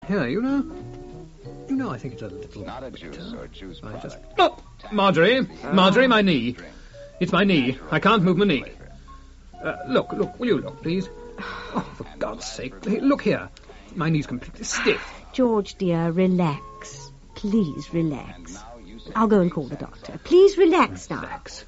Here, you know, I think it's a little... Not a juice or juice product. Oh, Marjorie, my knee. It's my knee. I can't move my knee. Look, will you look, please? Oh, for God's sake, look here. My knee's completely stiff. George, dear, relax. Please relax. I'll go and call the doctor. Please relax now. Relax.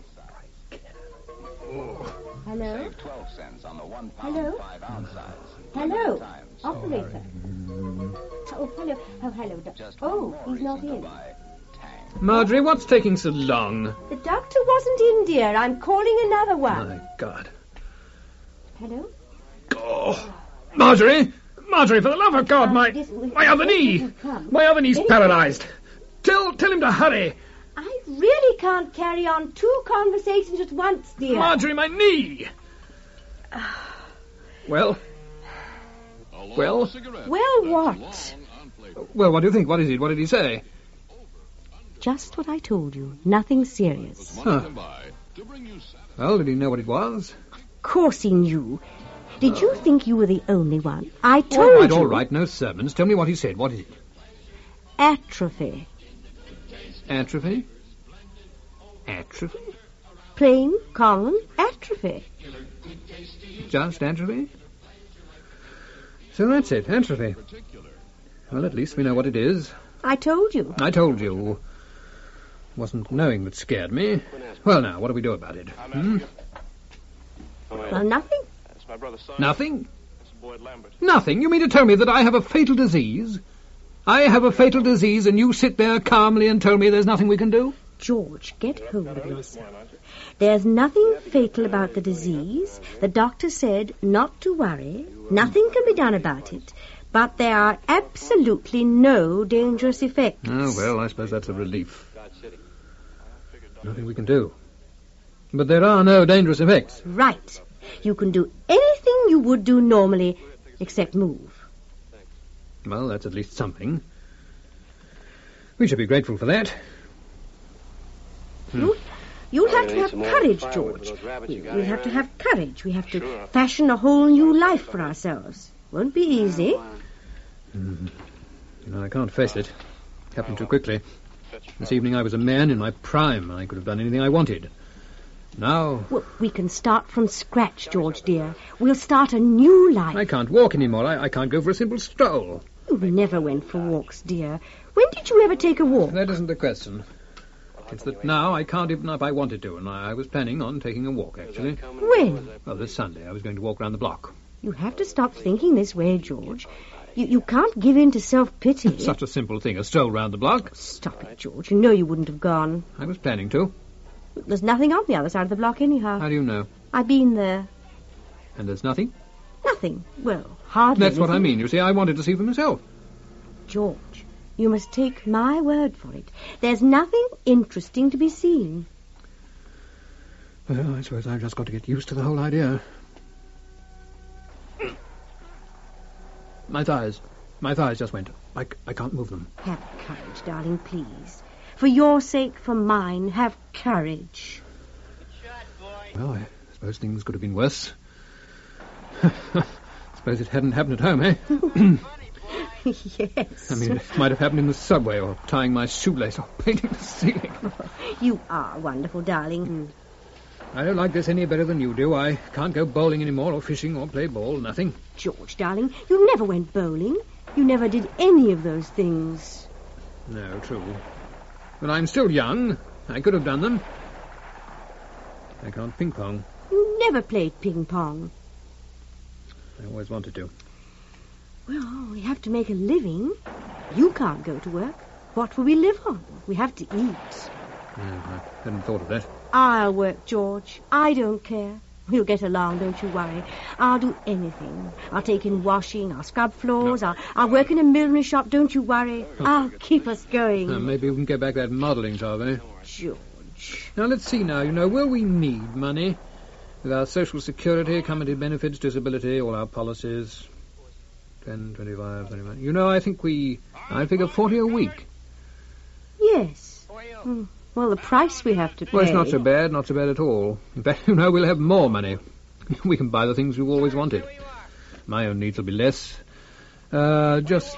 Oh. Hello? Save 12 cents on the 1 pound Hello? 5 ounce size. Hello? Operator. Oh, hello. Oh, hello, doctor. Oh, he's not in. Marjorie, what's taking so long? The doctor wasn't in, dear. I'm calling another one. My God. Hello? Oh, Marjorie, for the love of God, my other knee. My other knee's paralyzed. Tell him to hurry. I really can't carry on 2 conversations at once, dear. Marjorie, my knee. Well? Well, what? Well, what do you think? What is it? What did he say? Just what I told you. Nothing serious. Huh. Well, did he know what it was? Of course he knew. Did you think you were the only one? I told you. All right, no sermons. Tell me what he said. What is it? Atrophy. Atrophy? Atrophy? Plain, common atrophy. Just atrophy? So that's it, atrophy. Well, at least we know what it is. I told you. I told you. Wasn't knowing that scared me. Well, now, what do we do about it? Well, nothing. Nothing? Nothing? You mean to tell me that I have a fatal disease? I have a fatal disease and you sit there calmly and tell me there's nothing we can do? George, get hold of yourself. There's nothing fatal about the disease. The doctor said not to worry. Nothing can be done about it. But there are absolutely no dangerous effects. Oh, well, I suppose that's a relief. Nothing we can do. But there are no dangerous effects. Right. You can do anything you would do normally, except move. Well, that's at least something. We should be grateful for that. You'll have to have courage, George. We'll have to have courage. We have to fashion a whole new life for ourselves. Won't be easy. You know, I can't face it. It happened too quickly. This evening I was a man in my prime. I could have done anything I wanted. Now... Well, we can start from scratch, George, dear. We'll start a new life. I can't walk anymore. I can't go for a simple stroll. You never went for walks, dear. When did you ever take a walk? That isn't the question. It's that now I can't even if I wanted to, and I was planning on taking a walk, actually. When? Well, this Sunday I was going to walk round the block. You have to stop thinking this way, George. You can't give in to self-pity. Such a simple thing, a stroll round the block. Stop it, George. You know you wouldn't have gone. I was planning to. There's nothing on the other side of the block anyhow. How do you know? I've been there. And there's nothing? Nothing. Well, hardly That's anything. what I mean. You see, I wanted to see for myself. George, you must take my word for it. There's nothing interesting to be seen. Well, I suppose I've just got to get used to the whole idea. My thighs just went. I can't move them. Have courage, darling, please. For your sake, for mine, have courage. Well, I suppose things could have been worse. Suppose it hadn't happened at home, eh? Yes. I mean, it might have happened in the subway, or tying my shoelace, or painting the ceiling. You are wonderful, darling. I don't like this any better than you do. I can't go bowling anymore, or fishing, or play ball, nothing. George, darling, you never went bowling. You never did any of those things. No, true. But I'm still young. I could have done them. I can't ping-pong. You never played ping-pong. I always wanted to. Well, we have to make a living. You can't go to work. What will we live on? We have to eat. I hadn't thought of that. I'll work, George. I don't care. We'll get along, don't you worry. I'll do anything. I'll take in washing, I'll scrub floors, No. I'll work in a millinery shop, don't you worry. I'll keep us going. Maybe we can get back that modelling job, eh? George. Now, let's see now. Will we need money? With our social security, company benefits, disability, all our policies. 10, 25, 31. I think I figure 40 a week. Yes. Well, the price we have to pay... Well, it's not so bad at all. In fact, we'll have more money. We can buy the things we've always wanted. My own needs will be less. Just